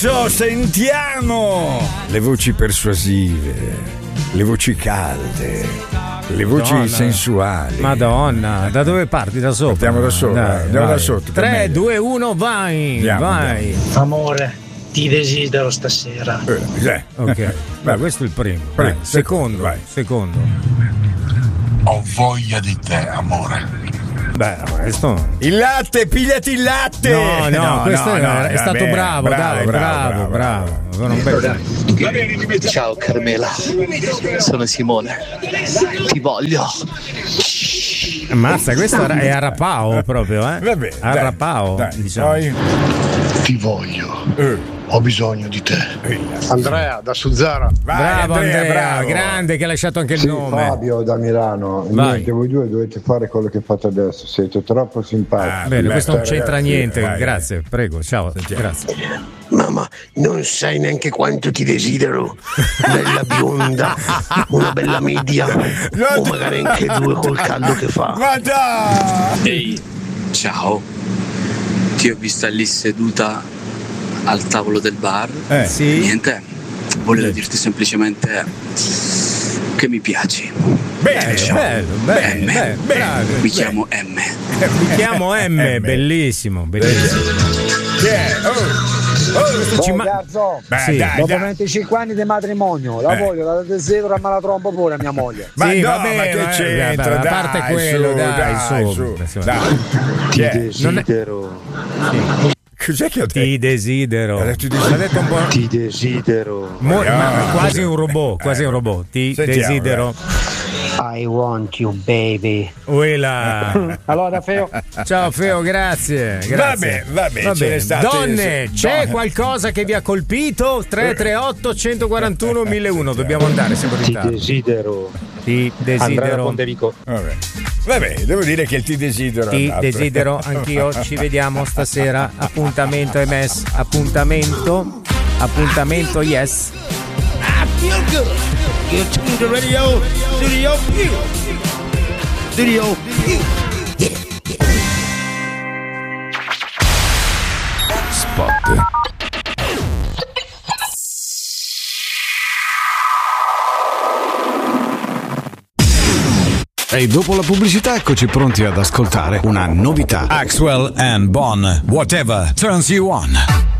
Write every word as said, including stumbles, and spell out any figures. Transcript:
Sentiamo le voci persuasive, le voci calde, le voci Madonna. sensuali. Madonna, da dove parti? Da sopra? Partiamo da sopra, Dai, andiamo vai. da sotto. tre, due, uno, vai, andiamo, vai. Andiamo. Amore, ti desidero stasera. Eh, ok, Beh, questo è il primo. Prego, Vai, secondo, vai. secondo. Ho voglia di te, amore. Beh, questo. Il latte, pigliati il latte! No, no, no questo no, è, no, è stato vabbè, bravo, bravo, dai, bravo, bravo. bravo. Un bel... Ciao Carmela, sono Simone. Ti voglio. Ammazza, questo è Arrapao proprio, eh? Vabbè, Arrapao, dai, dai, diciamo. poi... Ti voglio. Eh. Ho bisogno di te. Andrea da Suzzara. Vai, bravo Andrea, Andrea, bravo. grande che hai lasciato anche il Sì, nome. Fabio da Milano. Vai. Niente, voi due dovete fare quello che fate adesso. Siete troppo simpatici. Ah, Bene, beh, questo non ragazzi, c'entra niente, vai, grazie, prego, ciao, Sentiamo. grazie. Mamma, non sai neanche quanto ti desidero. Bella bionda, una bella media, o magari anche due col caldo che fa. Ma dai! Ehi, ciao. Ti ho vista lì seduta al tavolo del bar. Eh, sì. Niente, volevo dirti semplicemente che mi piaci. Bene, Bello, bello, M. bello, bravo, Mi bello. chiamo M. Mi chiamo M, M. bellissimo, bellissimo. Che è? Oh, oh. Ci ma- Ragazzo, Beh, Sì. dai, dopo dai. venticinque anni di matrimonio, la Eh. voglio, la desidero, ma la trombo pure mia moglie. Ma Sì, no, va ma bene, che eh, c'entra? vabbè, a Dai, parte quello, su, dai, dai, su. su, Insomma. dai. Ti Chi è? desidero. Cos'è che ho detto? Ti desidero. Ha detto ti L'ha detto un po'. Ti desidero. Mo- No, ma- no, quasi no. un robot, quasi un robot. Ti Sentiamo, desidero. I want you, baby. Uela. Allora, Feo. Ciao Feo, grazie. grazie. Vabbè, vabbè, Va ce ne bene. state- Donne, c'è Donne. qualcosa che vi ha colpito? tre tre otto uno quattro uno uno uno uno. Dobbiamo andare, siamo in Ti ritardo. desidero. Ti Andrea da desidero. Pontevico. Vabbè. Vabbè, devo dire che il ti desidero. è Ti andato. desidero anch'io. Ci vediamo stasera. Appuntamento M S. Appuntamento. Appuntamento yes. I feel good. You're tuned to radio, studio, Pew. Studio, Pew. Spot. E dopo la pubblicità eccoci pronti ad ascoltare una novità. Axwell and Bonn, whatever turns you on.